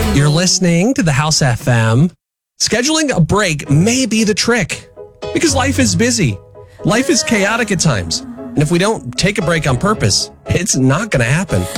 You're listening to the House FM. Scheduling a break may be the trick because life is busy. Life is chaotic at times. And if we don't take a break on purpose, it's not going to happen.